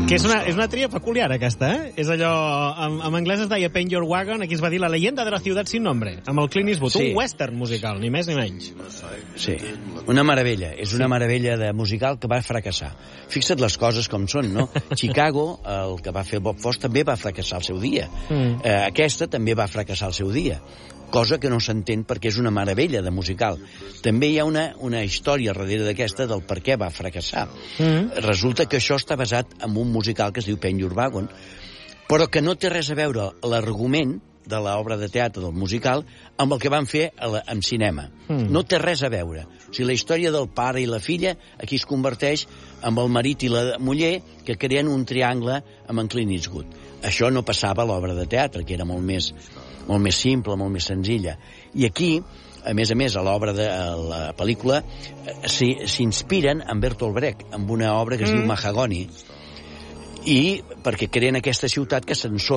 Que és una tria peculiar, aquesta, eh? És allò... En anglès es deia Paint Your Wagon, aquí es va dir La leyenda de la ciutat sin nombre, amb el Clint Eastwood, un western musical, ni més ni menys. Sí, una meravella. És una meravella de musical que va fracassar. Fixa't les coses com són, no? Chicago, el que va fer Bob Fosse, també va fracassar al seu dia. Aquesta també va fracassar al seu dia. Cosa que no s'entén perquè és una meravella de musical. També hi ha una història darrere d'aquesta del per què va fracassar. Resulta que això està basat en un musical que es diu Paint Your Wagon, però que no té res a veure l'argument de l'obra de teatre del musical amb el que van fer en cinema. No té res a veure. O sigui, la història del pare i la filla aquí es converteix amb el marit i la muller que creen un triangle amb en Clint Eastwood. Això no passava a l'obra de teatre, que era molt més simple, molt més senzilla. I aquí, a més, a l'obra de la pel·lícula, s'inspiren en Bertolt Brecht, amb una obra que es diu Mahagoni, i perquè creen aquesta ciutat que se'n surt